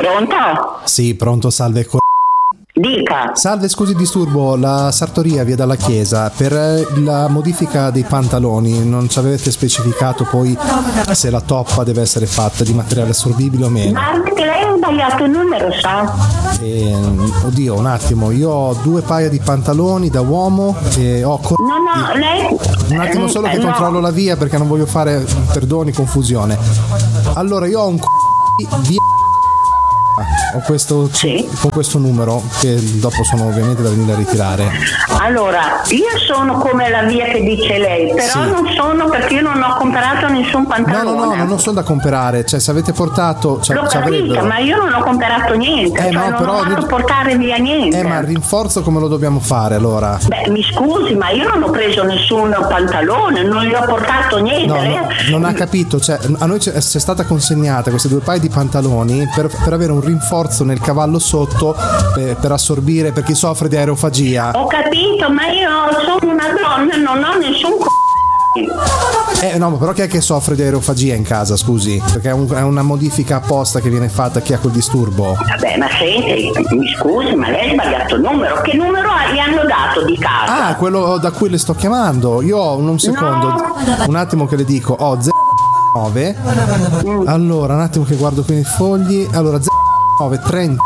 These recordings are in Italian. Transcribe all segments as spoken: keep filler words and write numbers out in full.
Pronto? Sì, pronto, salve. Co- Dica. Salve, scusi il disturbo, la sartoria via dalla chiesa, per la modifica dei pantaloni non ci avete specificato poi se la toppa deve essere fatta di materiale assorbibile o meno? Guardi che lei ha sbagliato il numero, sa? E, oddio, un attimo, io ho due paia di pantaloni da uomo e ho... Co- No, no, lei... Un attimo solo che Eh, no. controllo la via perché non voglio fare, perdoni, confusione. Allora, io ho un c***o via... Ho questo, Sì. con questo numero che dopo sono ovviamente da venire a ritirare. Allora, io sono come la via che dice lei, però Sì. non sono perché io non ho comprato nessun No, pantalone. no, no, non sono da comprare, cioè se avete portato, cioè, L'ho ci capita, avrebbero. ma io non ho comprato niente, Eh, cioè no, non però- ho fatto portare via niente. Eh, ma il rinforzo come lo dobbiamo fare allora? Beh, mi scusi, ma io non ho preso nessun pantalone, non gli ho portato niente. No, no, Lei- non ha capito, cioè a noi c'è, c'è stata consegnata queste due paia di pantaloni per, per avere un rinforzo nel cavallo sotto per, per assorbire per chi soffre di aerofagia. Ho capito, ma io sono una donna e non ho nessun c***o. Eh no, ma però chi è che soffre di aerofagia in casa, scusi? Perché è, un- è una modifica apposta che viene fatta a chi ha quel disturbo. Vabbè, ma senti, mi scusi, ma lei ha sbagliato il numero. Che numero gli hanno dato di casa? Ah, quello da cui le sto chiamando. Io ho un secondo, No. un attimo che le dico, ho zero nove. Allora, un attimo che guardo qui nei fogli. Allora, zero nove trentacinque.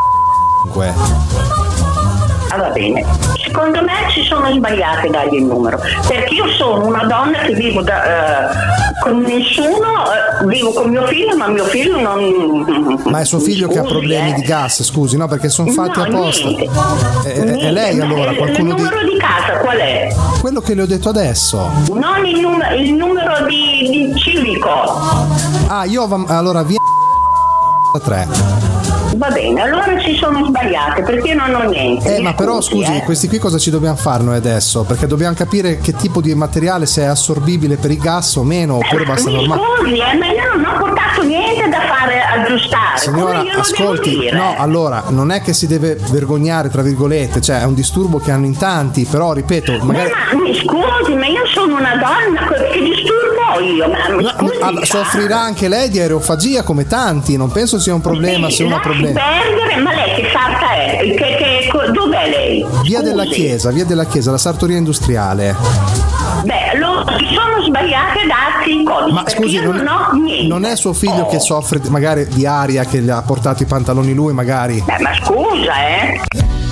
Ah, va bene. Secondo me ci sono sbagliate dargli il numero, perché io sono una donna che vivo da, eh, con nessuno, eh, vivo con mio figlio, ma mio figlio non... Ma è suo figlio che ha Scusi, problemi eh. di gas, scusi, no? Perché sono fatti No, apposta. niente. È, è Niente. lei Ma allora, il- qualcuno il di... numero di casa qual è? Quello che le ho detto adesso. Non il, num- il numero di, di civico. Ah, io va- allora via tre. Va bene, allora ci sono sbagliate perché io non ho niente. Eh, Mi ma però scusi, scusi, eh. questi qui cosa ci dobbiamo fare noi adesso? Perché dobbiamo capire che tipo di materiale, se è assorbibile per il gas o meno, oppure basta Mi normale. scusi, eh, ma io non ho portato niente da fare aggiustare. Signora, Come glielo ascolti, devo dire? no, allora, non è che si deve vergognare, tra virgolette, cioè è un disturbo che hanno in tanti, però ripeto, magari... Ma mi scusi, ma io sono una donna, che disturbo ho io? Ma mi No, scusi, ah, sa? soffrirà anche lei di aerofagia come tanti, non penso sia un problema, Sì, se uno ha lasci problemi. perdere, ma lei che sarta è? Che, che, co- dov'è lei? Via Scusi. della Chiesa, via della Chiesa, la sartoria industriale. Beh, allora si sono sbagliate a darsi i codici, Ma perché scusi, io non, non ho niente. non è suo figlio Oh. che soffre di- magari di aria che le ha portato i pantaloni lui, magari? Beh, ma scusa, eh.